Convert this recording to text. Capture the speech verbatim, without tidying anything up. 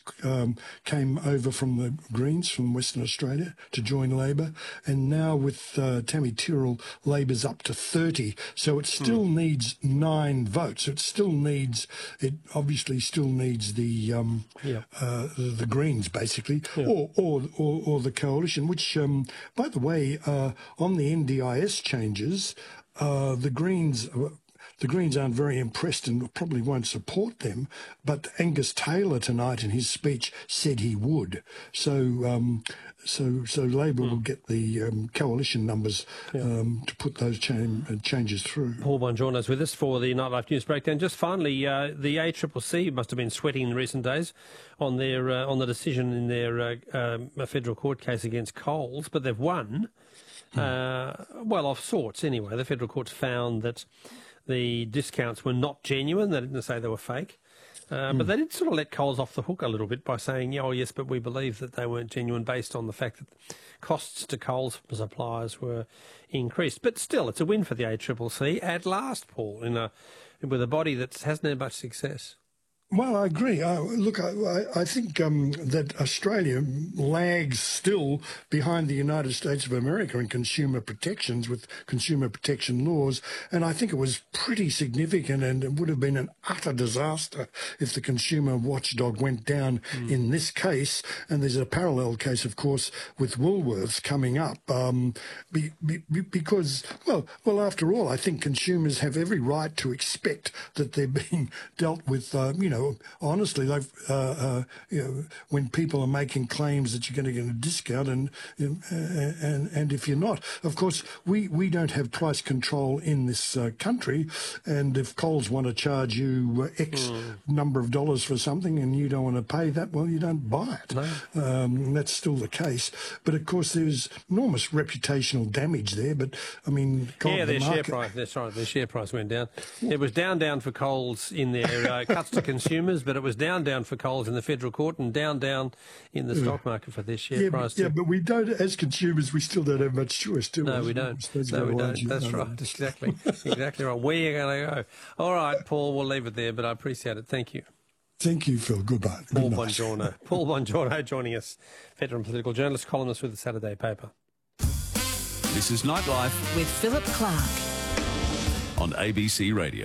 um, came over from the Greens from Western Australia to join Labor, and now with uh, Tammy Tyrrell, Labor's up to thirty. So it still mm. needs nine votes. It still needs, it obviously still needs the um, yeah. uh, the, the Greens basically, yeah. or, or or or the coalition. Which, um, by the way, uh, on the N D I S changes, uh, the Greens. Uh, The Greens aren't very impressed and probably won't support them, but Angus Taylor tonight in his speech said he would. So um, so, so Labor mm. will get the um, coalition numbers yeah. um, to put those cha uh, changes through. Paul Bongiorno is with us for the Nightlife News Breakdown. Just finally, uh, the A C C C must have been sweating in recent days on their uh, on the decision in their uh, um, federal court case against Coles, but they've won. Mm. Uh, well, of sorts, anyway. The federal courts found that the discounts were not genuine. They didn't say they were fake. Uh, mm. But they did sort of let Coles off the hook a little bit by saying, oh, yes, but we believe that they weren't genuine based on the fact that costs to Coles suppliers were increased. But still, it's a win for the A C C C at last, Paul, in a, with a body that hasn't had much success. Well, I agree. Uh, look, I, I think um, that Australia lags still behind the United States of America in consumer protections with consumer protection laws, and I think it was pretty significant, and it would have been an utter disaster if the consumer watchdog went down mm. in this case. And there's a parallel case, of course, with Woolworths coming up, um, be, be, because, well, well, after all, I think consumers have every right to expect that they're being dealt with, uh, you know, honestly, like uh, uh, you know, when people are making claims that you're going to get a discount, and and and if you're not, of course, we we don't have price control in this uh, country, and if Coles want to charge you uh, X mm. number of dollars for something and you don't want to pay that, well, you don't buy it. No. Um, that's still the case. But of course, there's enormous reputational damage there. But I mean, yeah, their the share price. That's right. Their share price went down. It was down, down for Coles in their uh, cuts to consumers. But it was down, down for Coles in the federal court, and down, down in the yeah. stock market for their share yeah, price. But, yeah, but we don't, as consumers, we still don't have much choice, do we? No, we don't. No, we don't. That's right. Exactly. Exactly right. Where are you going to go? All right, Paul, we'll leave it there, but I appreciate it. Thank you. Thank you, Phil. Goodbye. Paul Good Bongiorno. Paul Bongiorno joining us, veteran political journalist, columnist with the Saturday paper. This is Nightlife with Philip Clark on A B C Radio.